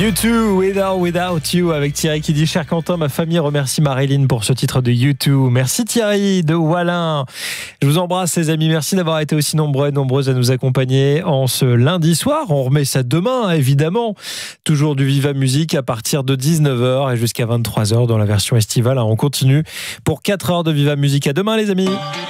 U2, With or Without You, avec Thierry qui dit: cher Quentin, ma famille remercie Marilyn pour ce titre de U2. Merci Thierry de Wallin. Je vous embrasse les amis, merci d'avoir été aussi nombreux et nombreuses à nous accompagner en ce lundi soir. On remet ça demain évidemment. Toujours du Viva Musique à partir de 19h et jusqu'à 23h dans la version estivale. On continue pour 4 heures de Viva Musique. À demain les amis.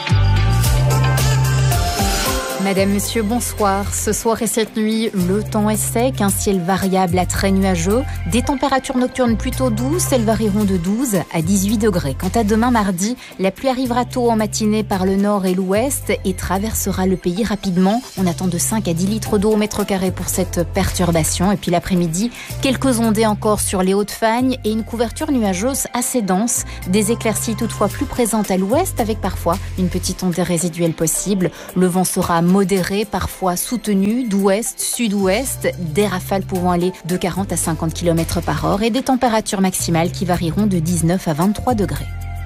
Madame, monsieur, bonsoir. Ce soir et cette nuit, le temps est sec, un ciel variable à très nuageux, des températures nocturnes plutôt douces, elles varieront de 12 à 18 degrés. Quant à demain mardi, la pluie arrivera tôt en matinée par le nord et l'ouest et traversera le pays rapidement. On attend de 5 à 10 litres d'eau au mètre carré pour cette perturbation. Et puis l'après-midi, quelques ondées encore sur les Hauts-de-Fagne et une couverture nuageuse assez dense. Des éclaircies toutefois plus présentes à l'ouest avec parfois une petite ondée résiduelle possible. Le vent sera modéré, parfois soutenu, d'ouest, sud-ouest, des rafales pouvant aller de 40 à 50 km/h et des températures maximales qui varieront de 19 à 23 degrés.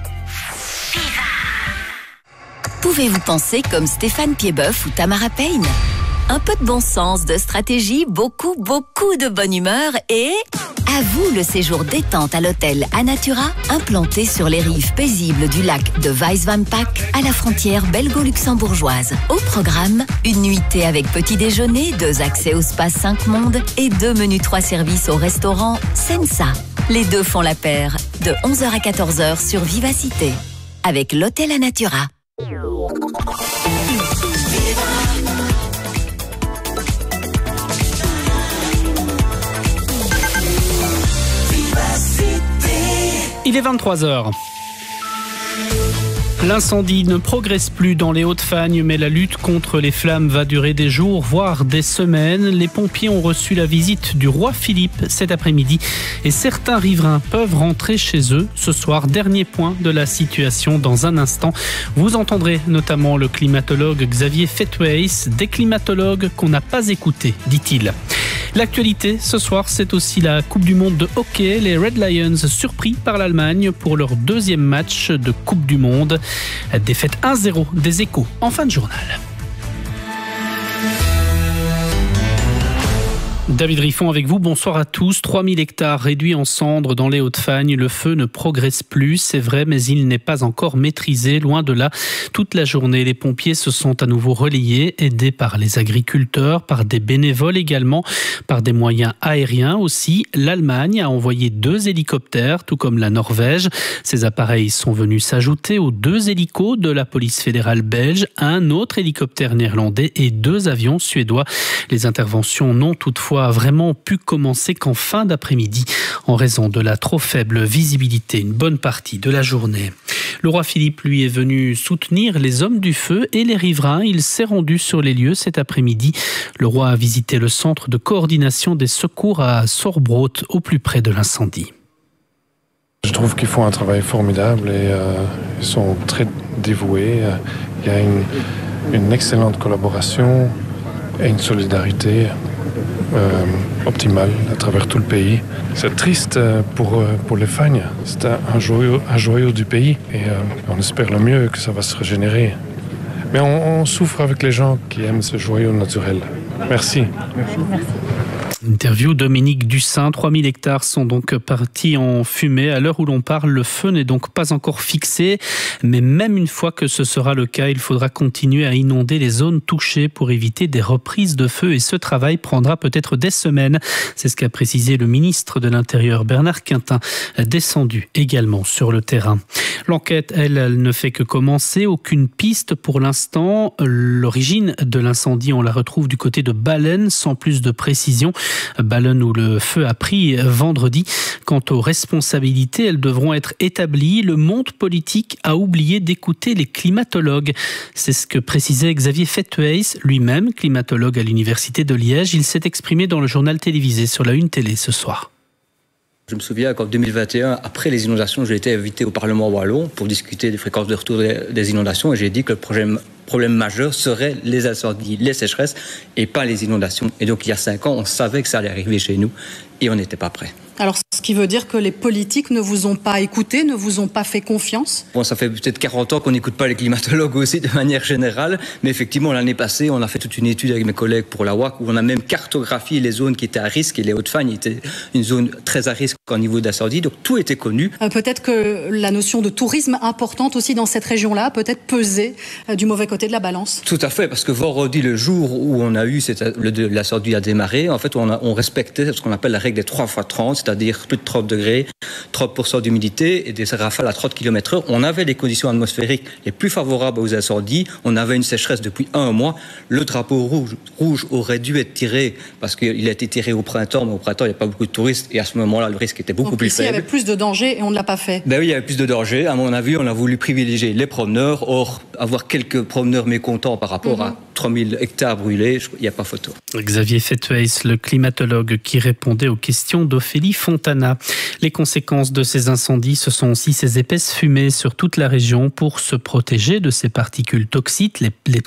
Pouvez-vous penser comme Stéphane Piedboeuf ou Tamara Payne ? Un peu de bon sens, de stratégie, beaucoup de bonne humeur et... à vous le séjour détente à l'hôtel Anatura, implanté sur les rives paisibles du lac de Wijsvampach, à la frontière belgo-luxembourgeoise. Au programme, une nuitée avec petit déjeuner, 2 accès au spa 5 mondes et 2 menus 3 services au restaurant Sensa. Les deux font la paire, de 11h à 14h sur Vivacité, avec l'hôtel Anatura. Il est 23h. L'incendie ne progresse plus dans les Hauts-de-Fagne, mais la lutte contre les flammes va durer des jours, voire des semaines. Les pompiers ont reçu la visite du roi Philippe cet après-midi et certains riverains peuvent rentrer chez eux ce soir. Dernier point de la situation dans un instant. Vous entendrez notamment le climatologue Xavier Fetweis, des climatologues qu'on n'a pas écoutés, dit-il. L'actualité ce soir, c'est aussi la Coupe du Monde de hockey. Les Red Lions surpris par l'Allemagne pour leur 2e match de Coupe du Monde. Défaite 1-0 des Échos en fin de journal. David Riffon avec vous, bonsoir à tous. 3000 hectares réduits en cendres dans les Hauts-de-Fagne. Le feu ne progresse plus, c'est vrai, mais il n'est pas encore maîtrisé. Loin de là, toute la journée, les pompiers se sont à nouveau relayés, aidés par les agriculteurs, par des bénévoles également, par des moyens aériens aussi. L'Allemagne a envoyé 2 hélicoptères, tout comme la Norvège. Ces appareils sont venus s'ajouter aux 2 hélicos de la police fédérale belge, un autre hélicoptère néerlandais et 2 avions suédois. Les interventions n'ont toutefois vraiment pu commencer qu'en fin d'après-midi en raison de la trop faible visibilité une bonne partie de la journée. Le roi Philippe, lui, est venu soutenir les hommes du feu et les riverains. Il s'est rendu sur les lieux cet après-midi. Le roi a visité le centre de coordination des secours à Sorbrot, au plus près de l'incendie. Je trouve qu'ils font un travail formidable et ils sont très dévoués. Il y a une excellente collaboration et une solidarité optimale à travers tout le pays. C'est triste pour les Fagnes. C'est un joyau du pays et on espère le mieux que ça va se régénérer. Mais on souffre avec les gens qui aiment ce joyau naturel. Merci. Merci. Interview Dominique Dussin. 3000 hectares sont donc partis en fumée. À l'heure où l'on parle, le feu n'est donc pas encore fixé. Mais même une fois que ce sera le cas, il faudra continuer à inonder les zones touchées pour éviter des reprises de feu. Et ce travail prendra peut-être des semaines. C'est ce qu'a précisé le ministre de l'Intérieur, Bernard Quintin, descendu également sur le terrain. L'enquête, elle ne fait que commencer. Aucune piste pour l'instant. L'origine de l'incendie, on la retrouve du côté de Ballen, sans plus de précision. Ballen où le feu a pris vendredi. Quant aux responsabilités, elles devront être établies. Le monde politique a oublié d'écouter les climatologues. C'est ce que précisait Xavier Fetweis, lui-même climatologue à l'Université de Liège. Il s'est exprimé dans le journal télévisé sur la Une Télé ce soir. Je me souviens qu'en 2021, après les inondations, j'ai été invité au Parlement wallon pour discuter des fréquences de retour des inondations et j'ai dit que le problème majeur serait les incendies, les sécheresses et pas les inondations. Et donc il y a 5 ans, on savait que ça allait arriver chez nous et on n'était pas prêts. Alors Ce qui veut dire que les politiques ne vous ont pas écouté, ne vous ont pas fait confiance? Bon, ça fait peut-être 40 ans qu'on n'écoute pas les climatologues aussi de manière générale, mais effectivement l'année passée on a fait toute une étude avec mes collègues pour la WAC où on a même cartographié les zones qui étaient à risque et les Hauts-de-Fagne étaient une zone très à risque au niveau d'incendie, donc tout était connu. Peut-être que la notion de tourisme importante aussi dans cette région-là peut-être peser du mauvais côté de la balance. Tout à fait, parce que vendredi, le jour où on a eu l'incendie a démarré, en fait on respectait ce qu'on appelle la règle des 3x30, c'est-à-dire plus de 30 degrés, 30% d'humidité et des rafales à 30 km/h. On avait les conditions atmosphériques les plus favorables aux incendies. On avait une sécheresse depuis 1 mois. Le drapeau rouge aurait dû être tiré parce qu'il a été tiré au printemps, mais au printemps, il n'y a pas beaucoup de touristes et à ce moment-là, le risque était beaucoup plus faible. Il y avait plus de danger et on ne l'a pas fait. Ben oui, il y avait plus de danger. À mon avis, on a voulu privilégier les promeneurs. Or, avoir quelques promeneurs mécontents par rapport à 3000 hectares brûlés, il n'y a pas photo. Xavier Fetueis, le climatologue qui répondait aux questions d'Ophélie Fontana. Les conséquences de ces incendies, ce sont aussi ces épaisses fumées sur toute la région pour se protéger de ces particules toxiques,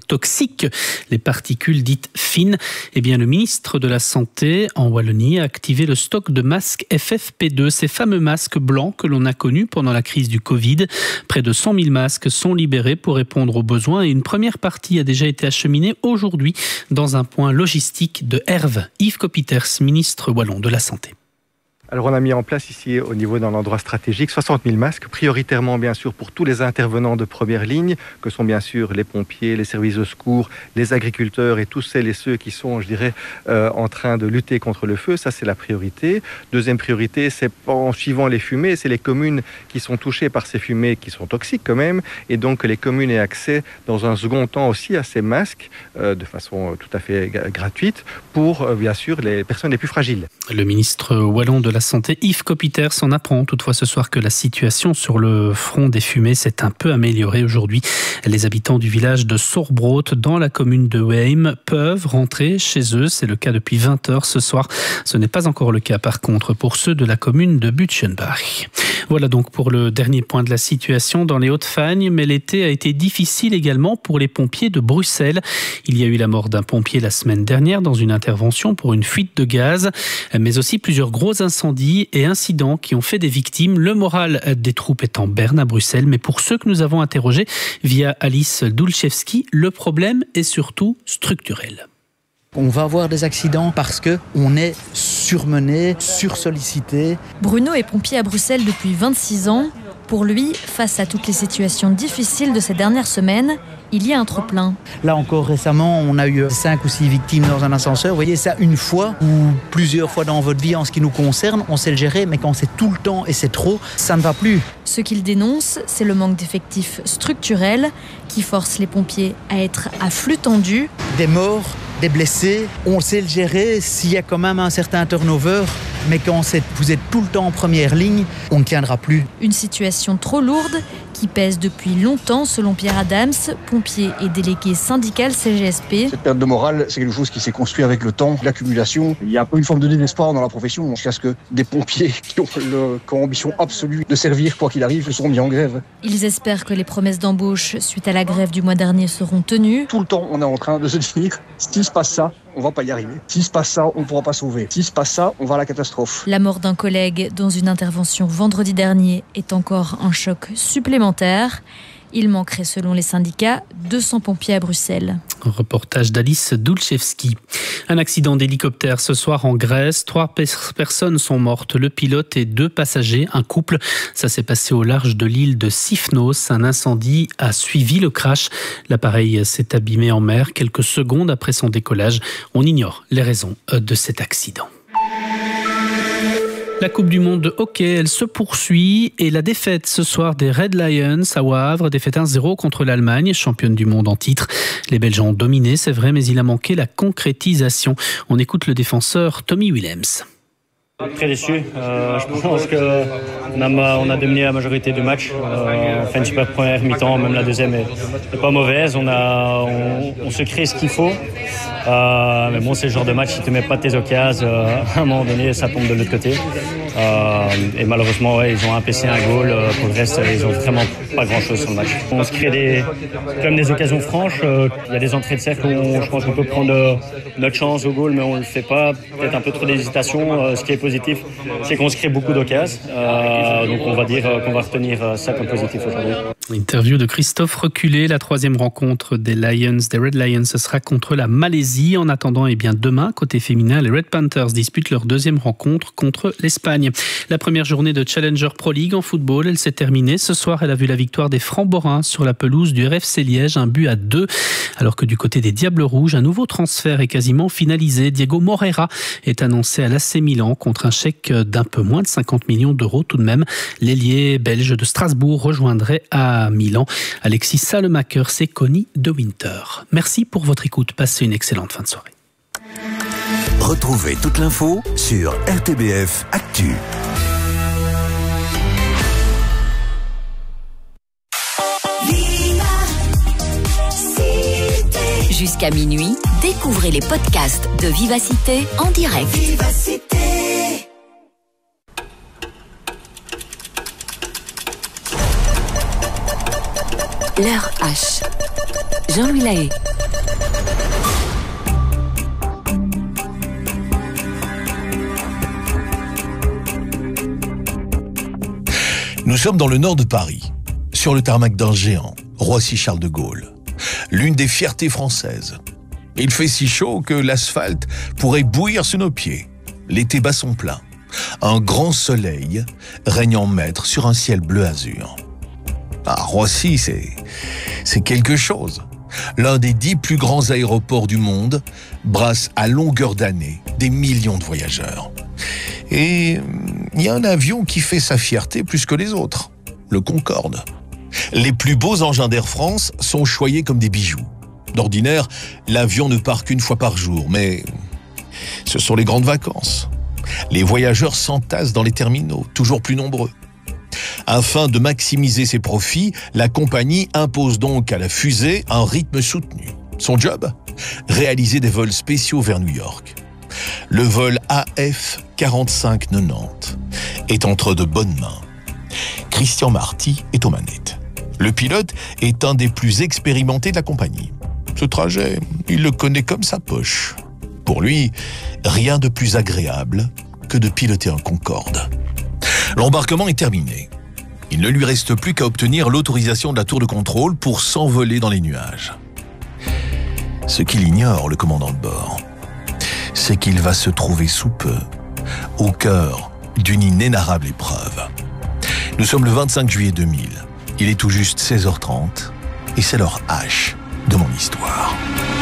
les particules dites fines. Eh bien, le ministre de la Santé en Wallonie a activé le stock de masques FFP2, ces fameux masques blancs que l'on a connus pendant la crise du Covid. Près de 100 000 masques sont libérés pour répondre aux besoins et une première partie a déjà été acheminée aujourd'hui dans un point logistique de Herve. Yves Copiters, ministre wallon de la Santé. Alors on a mis en place ici au niveau d'un endroit stratégique 60 000 masques, prioritairement bien sûr pour tous les intervenants de première ligne, que sont bien sûr les pompiers, les services de secours, les agriculteurs et tous celles et ceux qui sont, je dirais, en train de lutter contre le feu. Ça c'est la priorité. Deuxième priorité, c'est en suivant les fumées, c'est les communes qui sont touchées par ces fumées qui sont toxiques quand même, et donc que les communes aient accès dans un second temps aussi à ces masques de façon tout à fait gratuite pour bien sûr les personnes les plus fragiles. Le ministre wallon de la Santé, Yves Copiters, en apprend toutefois ce soir que la situation sur le front des fumées s'est un peu améliorée aujourd'hui. Les habitants du village de Sorbroot, dans la commune de Weim, peuvent rentrer chez eux. C'est le cas depuis 20h ce soir. Ce n'est pas encore le cas par contre pour ceux de la commune de Butchenbach. Voilà donc pour le dernier point de la situation dans les Hauts-de-Fagne, mais l'été a été difficile également pour les pompiers de Bruxelles. Il y a eu la mort d'un pompier la semaine dernière dans une intervention pour une fuite de gaz, mais aussi plusieurs gros incendies et incidents qui ont fait des victimes. Le moral des troupes est en berne à Bruxelles, mais pour ceux que nous avons interrogés via Alice Dulczewski, le problème est surtout structurel. On va avoir des accidents parce qu'on est surmené, sursollicité. Bruno est pompier à Bruxelles depuis 26 ans. Pour lui, face à toutes les situations difficiles de ces dernières semaines, il y a un trop-plein. Là encore récemment, on a eu 5 ou 6 victimes dans un ascenseur. Vous voyez ça une fois ou plusieurs fois dans votre vie en ce qui nous concerne, on sait le gérer, mais quand c'est tout le temps et c'est trop, ça ne va plus. Ce qu'il dénonce, c'est le manque d'effectifs structurels qui force les pompiers à être à flux tendu. Des morts, des blessés, on sait le gérer s'il y a quand même un certain turnover, mais quand vous êtes tout le temps en première ligne, on ne tiendra plus. Une situation trop lourde qui pèse depuis longtemps selon Pierre Adams, pompier et délégué syndical CGSP. Cette perte de morale, c'est quelque chose qui s'est construit avec le temps, l'accumulation. Il y a un peu une forme de désespoir dans la profession, jusqu'à ce que des pompiers qui ont ambition absolue de servir quoi qu'il arrive seront mis en grève. Ils espèrent que les promesses d'embauche suite à la grève du mois dernier seront tenues. Tout le temps, on est en train de se dire, s'il se passe ça, on va pas y arriver. S'il se passe ça, on ne pourra pas sauver. S'il se passe ça, on va à la catastrophe. La mort d'un collègue dans une intervention vendredi dernier est encore un choc supplémentaire. Il manquerait, selon les syndicats, 200 pompiers à Bruxelles. Un reportage d'Alice Dulczewski. Un accident d'hélicoptère ce soir en Grèce. 3 personnes sont mortes, le pilote et 2 passagers, un couple. Ça s'est passé au large de l'île de Sifnos. Un incendie a suivi le crash. L'appareil s'est abîmé en mer quelques secondes après son décollage. On ignore les raisons de cet accident. La Coupe du Monde de hockey, elle se poursuit et la défaite ce soir des Red Lions à Wavre, défaite 1-0 contre l'Allemagne, championne du monde en titre. Les Belges ont dominé, c'est vrai, mais il a manqué la concrétisation. On écoute le défenseur Tommy Willems. Très déçu. Je pense qu'on a dominé la majorité du match. On fait une super première mi-temps, même la deuxième est pas mauvaise. On se crée ce qu'il faut. Mais bon, c'est le genre de match, si tu ne mets pas tes occasions, à un moment donné, ça tombe de l'autre côté. Et malheureusement, ils ont un PC, un goal. Pour le reste, ils ont vraiment pas grand-chose sur le match. On se crée comme des occasions franches. Il y a des entrées de cercle où je pense qu'on peut prendre notre chance au goal, mais on le fait pas. Peut-être un peu trop d'hésitation. Ce qui est positif, c'est qu'on se crée beaucoup d'occasions. Donc on va dire qu'on va retenir ça comme positif aujourd'hui. Interview de Christophe Reculé. La troisième rencontre des Red Lions, ce sera contre la Malaisie. En attendant, demain, côté féminin, les Red Panthers disputent leur deuxième rencontre contre l'Espagne. La première journée de Challenger Pro League en football, elle s'est terminée. Ce soir, elle a vu la victoire des Francs-Borins sur la pelouse du RFC Liège, 1-2. Alors que du côté des Diables Rouges, un nouveau transfert est quasiment finalisé. Diego Moreira est annoncé à l'AC Milan contre un chèque d'un peu moins de 50 millions d'euros tout de même. L'ailier belge de Strasbourg rejoindrait à Milan Alexis Salemaker et Connie de Winter. Merci pour votre écoute. Passez une excellente fin de soirée. Retrouvez toute l'info sur RTBF Actu. Jusqu'à minuit, découvrez les podcasts de Vivacité en direct. Vivacité. L'heure H. Jean-Louis Lahaye. Nous sommes dans le nord de Paris, sur le tarmac d'un géant, Roissy-Charles de Gaulle, l'une des fiertés françaises. Il fait si chaud que l'asphalte pourrait bouillir sous nos pieds. L'été bat son plein. Un grand soleil règne en maître sur un ciel bleu azur. Roissy, c'est quelque chose. L'un des 10 plus grands aéroports du monde brasse à longueur d'année des millions de voyageurs. Et il y a un avion qui fait sa fierté plus que les autres, le Concorde. Les plus beaux engins d'Air France sont choyés comme des bijoux. D'ordinaire, l'avion ne part qu'une fois par jour, mais ce sont les grandes vacances. Les voyageurs s'entassent dans les terminaux, toujours plus nombreux. Afin de maximiser ses profits, la compagnie impose donc à la fusée un rythme soutenu. Son job ? Réaliser des vols spéciaux vers New York. Le vol AF 4590 est entre de bonnes mains. Christian Marty est aux manettes. Le pilote est un des plus expérimentés de la compagnie. Ce trajet, il le connaît comme sa poche. Pour lui, rien de plus agréable que de piloter un Concorde. L'embarquement est terminé. Il ne lui reste plus qu'à obtenir l'autorisation de la tour de contrôle pour s'envoler dans les nuages. Ce qu'il ignore, le commandant de bord, c'est qu'il va se trouver sous peu au cœur d'une inénarrable épreuve. Nous sommes le 25 juillet 2000. Il est tout juste 16h30 et c'est l'heure H de mon histoire.